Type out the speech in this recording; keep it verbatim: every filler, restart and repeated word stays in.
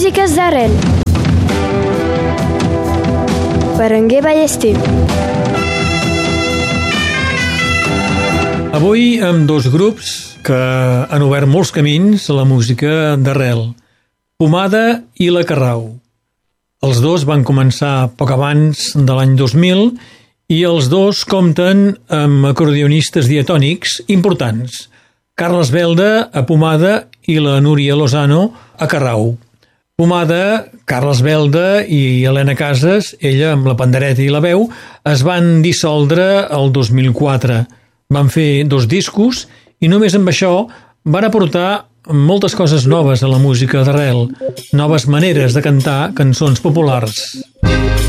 Músiques d'arrel. Berenguer Ballester. Avui amb dos grups que han obert molts camins a la música d'arrel, Pomada i La Carrau. Els dos van començar poc abans de l'any dos mil i els dos compten amb acordionistes diatònics importants, Carles Belda a Pomada i la Núria Lozano a Carrau. Pomada, Carles Belda i Helena Casas, ella amb la pandereta i la veu, es van dissoldre el dos mil quatre. Van fer dos discos i només amb això van aportar moltes coses noves a la música d'arrel, noves maneres de cantar cançons populars.